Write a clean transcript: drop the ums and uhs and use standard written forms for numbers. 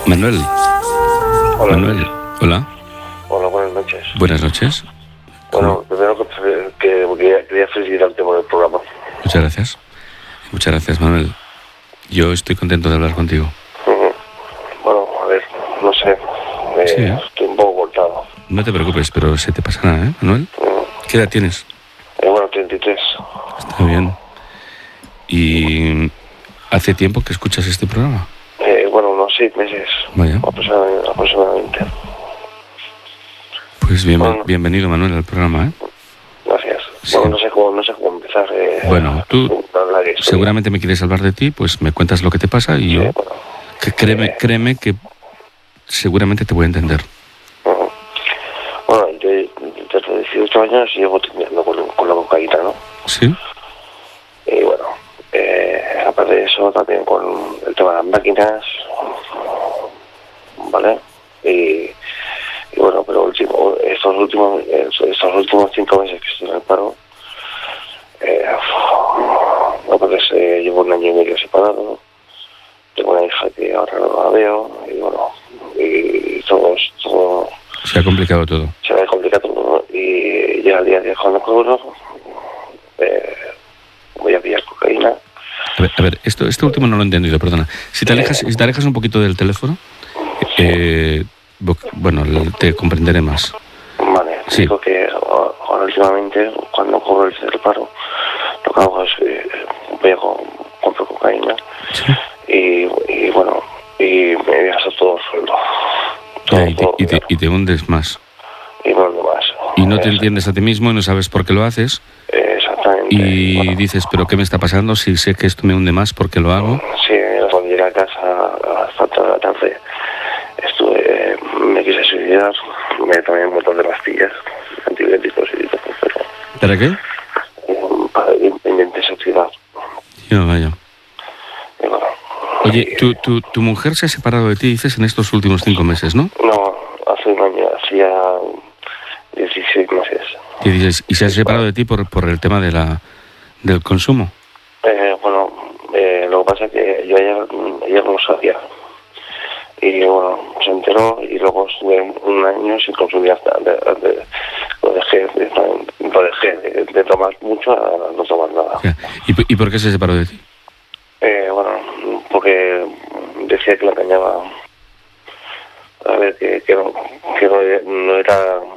Manuel. Hola. Manuel, hola. Hola, buenas noches. Buenas noches. Bueno, primero que quería felicitarte por el programa. Muchas gracias. Muchas gracias, Manuel. Yo estoy contento de hablar contigo. Bueno, a ver, no sé, Sí, estoy un poco cortado. No te preocupes, pero se te pasará, Manuel? ¿Qué edad tienes? Bueno, 33. Está bien. ¿Y hace tiempo que escuchas este programa? Bueno, unos 6 meses. Vaya. Aproximadamente. Pues Bueno. bienvenido, Manuel, al programa, Gracias. Sí. Bueno, no sé cómo empezar. Bueno, tú a hablar de esto. seguramente me quieres hablar de ti, pues me cuentas lo que te pasa y yo, Bueno. que créeme que seguramente te voy a entender. Bueno, desde 18 años llevo teniendo con la cocaína, ¿no? ¿Sí? Y bueno, aparte de eso, también con el tema de las máquinas, ¿vale? Y bueno, pero estos últimos 5 meses que estoy en el paro, aparte llevo 1 año y medio separado, tengo una hija que ahora no la veo, y bueno, y todo Se ha complicado todo. se me complica todo, y llega el día de cuando cobro, voy a pillar cocaína. A ver, esto último no lo he entendido, perdona. Si te alejas un poquito del teléfono, bueno, te comprenderé más. Vale, Sí. digo que ahora últimamente, cuando cobro el paro, lo que hago es compro cocaína, Sí. y bueno, y me gasto todo el sueldo. Y te hundes más. Y no lo demás. Y no te entiendes a ti mismo y no sabes por qué lo haces. Exactamente. Y bueno, dices, ¿pero qué me está pasando? Si sé que esto me hunde más, ¿por qué lo hago? sí, cuando llegué a casa a las 4 de la tarde, me quise suicidar, me tomé un montón de pastillas, antibióticos y todo, pero ¿Para qué? intenté suicidar. Ya, vaya. Y bueno, Oye, tu mujer se ha separado de ti, dices, en estos últimos 5 meses, ¿no? no, hace un año, hacía 16 meses. Y dices, ¿y se ha separado de ti por el tema del consumo? Bueno, lo que pasa es que yo ayer no lo sabía. Y bueno, se enteró y luego estuve 1 año sin consumir hasta lo dejé de tomar mucho a no tomar nada. Ya. ¿Y por qué se separó de ti? Bueno, porque decía que la engañaba. A ver, que no era